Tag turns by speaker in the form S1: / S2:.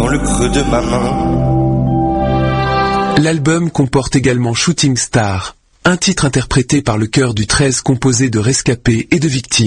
S1: dans le creux de ma main.
S2: L'album comporte également Shooting Star, un titre interprété par le chœur du 13 composé de rescapés et de victimes.